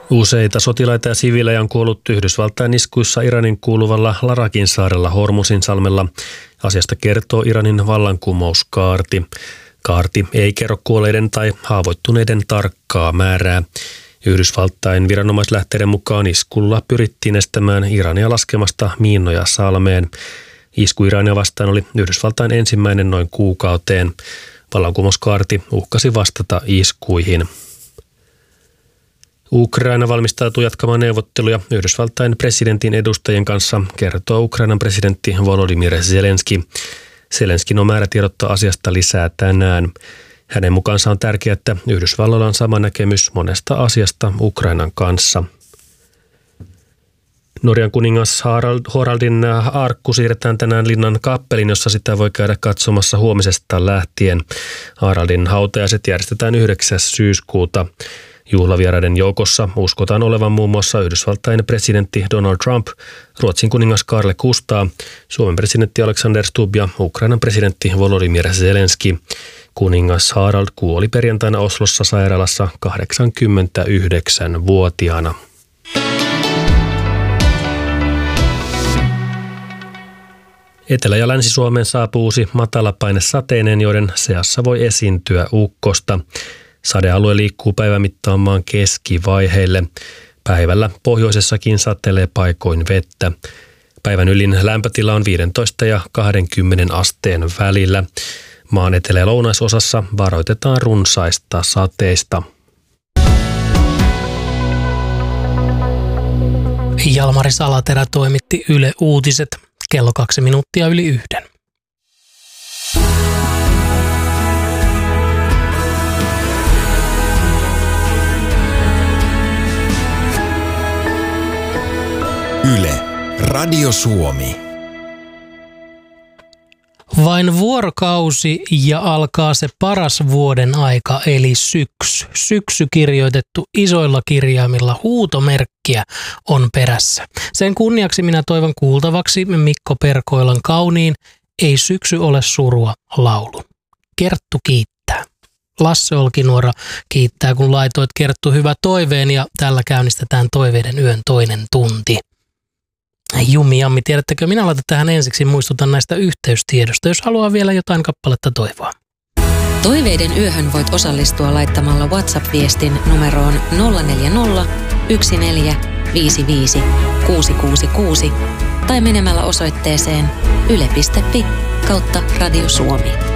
Useita sotilaita ja siviilejä on kuollut Yhdysvaltain iskuissa Iranin kuuluvalla Larakin saarella Hormuzin salmella. Asiasta kertoo Iranin vallankumouskaarti. Kaarti ei kerro kuolleiden tai haavoittuneiden tarkkaa määrää. Yhdysvaltain viranomaislähteiden mukaan iskulla pyrittiin estämään Irania laskemasta miinoja salmeen. Isku Irania vastaan oli Yhdysvaltain ensimmäinen noin kuukauteen. Vallankumouskaarti uhkasi vastata iskuihin. Ukraina valmistautuu jatkamaan neuvotteluja Yhdysvaltain presidentin edustajien kanssa, kertoo Ukrainan presidentti Volodymyr Zelenski. Zelenskin on määrä tiedottaa asiasta lisää tänään. Hänen mukaansa on tärkeää, että Yhdysvalloilla on sama näkemys monesta asiasta Ukrainan kanssa. Norjan kuningas Haraldin arkku siirretään tänään linnan kappeliin, jossa sitä voi käydä katsomassa huomisesta lähtien. Haraldin hautajaiset järjestetään 9. syyskuuta. Juhlavieraiden joukossa uskotaan olevan muun muassa Yhdysvaltain presidentti Donald Trump, Ruotsin kuningas Carl Gustaf, Suomen presidentti Alexander Stubb ja Ukrainan presidentti Volodymyr Zelenski. Kuningas Harald kuoli perjantaina Oslossa sairaalassa 89-vuotiaana. Etelä- ja Länsi-Suomeen saapuu uusi matalapaine-sateinen, joiden seassa voi esiintyä ukkosta. Sadealue liikkuu päivän mittaan maan keskivaiheille. Päivällä pohjoisessakin satelee paikoin vettä. Päivän ylin lämpötila on 15 ja 20 asteen välillä. Maan etelä- ja lounaisosassa varoitetaan runsaista sateista. Jalmari Salaterä toimitti Yle Uutiset kello 2 minuuttia yli 1. Yle, Radio Suomi. Vain vuorokausi ja alkaa se paras vuoden aika, eli syksy. Syksy kirjoitettu isoilla kirjaimilla, huutomerkkiä on perässä. Sen kunniaksi minä toivon kuultavaksi Mikko Perkoilan kauniin Ei syksy ole surua -laulu. Kerttu kiittää. Lasse Olkinuora kiittää, kun laitoit Kerttu hyvä toiveen, ja tällä käynnistetään Toiveiden yön toinen tunti. Jummi Jammi, tiedättekö, minä laitan tähän ensiksi, muistutan näistä yhteystiedosta, jos haluaa vielä jotain kappaletta toivoa. Toiveiden yöhön voit osallistua laittamalla WhatsApp-viestin numeroon 040 1455 666 tai menemällä osoitteeseen yle.fi/Radio Suomi.